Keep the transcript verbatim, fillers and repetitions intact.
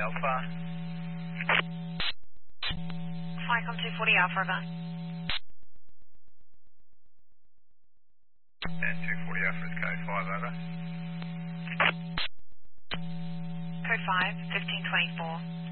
Alpha. Flycom two forty Alpha, over. And two forty Alpha is code five, over. Code five, fifteen twenty-four.